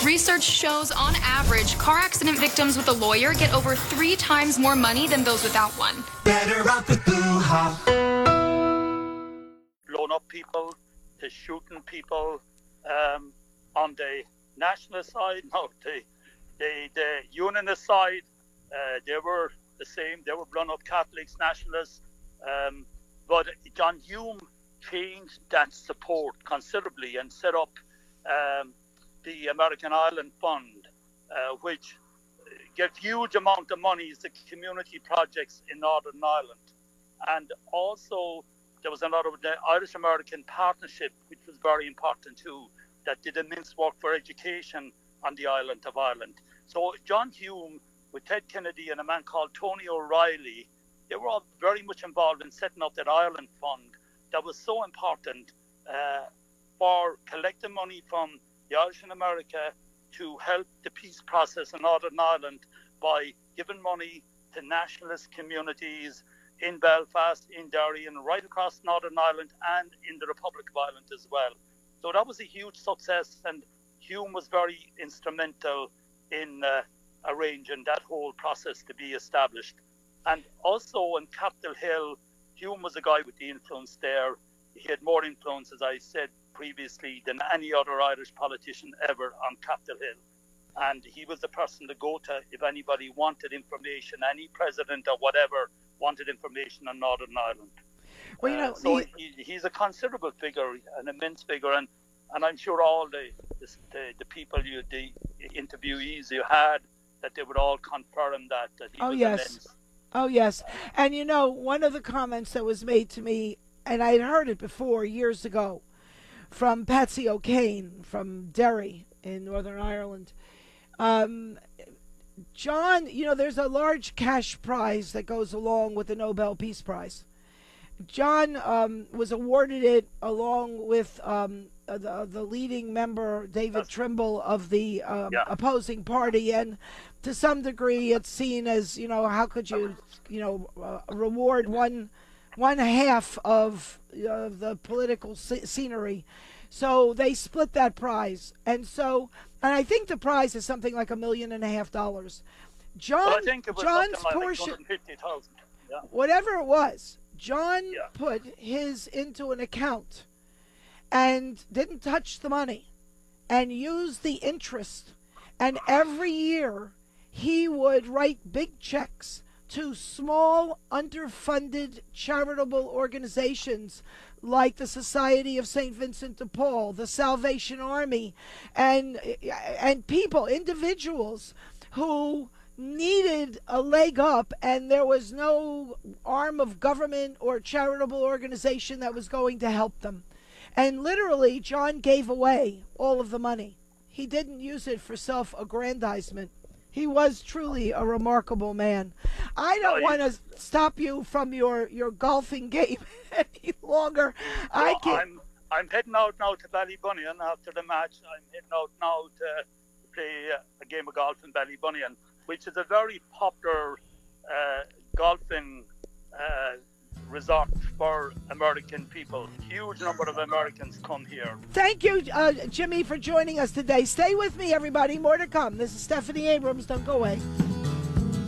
Research shows, on average, car accident victims with a lawyer get over 3 times more money than those without one. Better off with Boo-ha. Blown up people to shooting people on the nationalist side. No, the unionist side, they were the same. They were blown up Catholics, nationalists. But John Hume changed that support considerably and set up the American Ireland Fund, which gave huge amount of money to community projects in Northern Ireland. And also there was a lot of the Irish-American partnership, which was very important too, that did immense work for education on the island of Ireland. So John Hume, with Ted Kennedy and a man called Tony O'Reilly, they were all very much involved in setting up that Ireland Fund that was so important for collecting money from the Irish in America to help the peace process in Northern Ireland by giving money to nationalist communities in Belfast, in Derry, and right across Northern Ireland and in the Republic of Ireland as well. So that was a huge success, and Hume was very instrumental in arranging that whole process to be established. And also in Capitol Hill, Hume was a guy with the influence there. He had more influence, as I said previously, than any other Irish politician ever on Capitol Hill. And he was the person to go to if anybody wanted information, any president or whatever wanted information on Northern Ireland. Well, you know, so he's a considerable figure, an immense figure, and I'm sure all the people, the interviewees you had, that they would all confirm that he was immense. Oh, yes. And, you know, one of the comments that was made to me, and I had heard it before years ago, from Patsy O'Kane from Derry in Northern Ireland. John, you know, there's a large cash prize that goes along with the Nobel Peace Prize. John was awarded it along with the leading member, David Trimble, of the opposing party. And to some degree, it's seen as, you know, how could you, reward one half of the political scenery. So they split that prize. And I think the prize is something like $1.5 million. John's portion, whatever it was, John put his into an account and didn't touch the money and used the interest. And every year he would write big checks to small, underfunded charitable organizations like the Society of St. Vincent de Paul, the Salvation Army, and people, individuals who needed a leg up, and there was no arm of government or charitable organization that was going to help them. And literally, John gave away all of the money. He didn't use it for self-aggrandizement. He was truly a remarkable man. I don't want to stop you from your golfing game any longer. I'm heading out now to Ballybunion after the match. I'm heading out now to play a game of golf in Ballybunion, which is a very popular golfing resort for American people. Huge number of Americans come here. Thank you, Jimmy, for joining us today. Stay with me, everybody. More to come. This is Stephanie Abrams. Don't go away.